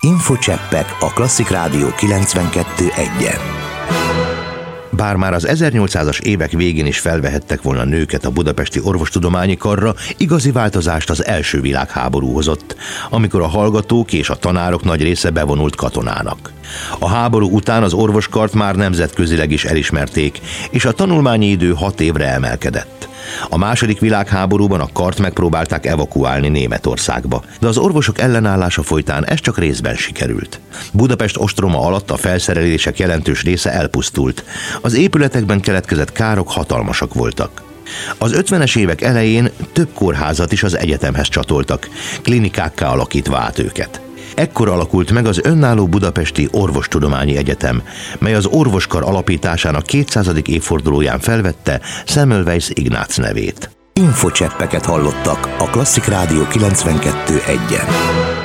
Infocseppek a Klasszik Rádió 92.1-en. Bár már az 1800-as évek végén is felvehettek volna nőket a budapesti orvostudományi karra, igazi változást az első világháború hozott, amikor a hallgatók és a tanárok nagy része bevonult katonának. A háború után az orvoskart már nemzetközileg is elismerték, és a tanulmányi idő 6 évre emelkedett. A második világháborúban a kart megpróbálták evakuálni Németországba, de az orvosok ellenállása folytán ez csak részben sikerült. Budapest ostroma alatt a felszerelések jelentős része elpusztult, az épületekben keletkezett károk hatalmasak voltak. Az 50-es évek elején több kórházat is az egyetemhez csatoltak, klinikákká alakítva át őket. Ekkor alakult meg az önálló Budapesti Orvostudományi Egyetem, mely az orvoskar alapításának 200. évfordulóján felvette Semmelweis Ignác nevét. Infocseppeket hallottak a Klasszik Rádió 92.1-en.